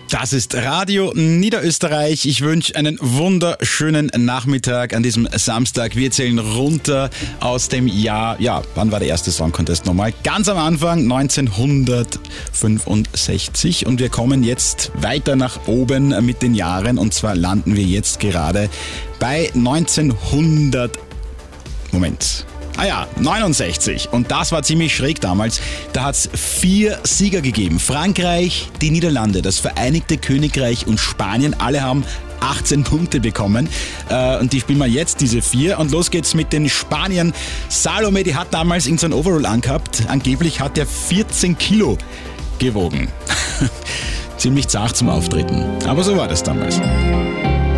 Das ist Radio Niederösterreich. Ich wünsche einen wunderschönen Nachmittag an diesem Samstag. Wir zählen runter aus dem Jahr, wann war der erste Song Contest nochmal? Ganz am Anfang, 1965. Und wir kommen jetzt weiter nach oben mit den Jahren. Und zwar landen wir jetzt gerade bei 69. Und das war ziemlich schräg damals. Da hat es 4 Sieger gegeben. Frankreich, die Niederlande, das Vereinigte Königreich und Spanien. Alle haben 18 Punkte bekommen. Und die spielen wir jetzt, diese 4. Und los geht's mit den Spaniern. Salome, die hat damals irgendein Overall angehabt. Angeblich hat er 14 Kilo gewogen. Ziemlich zart zum Auftreten. Aber so war das damals.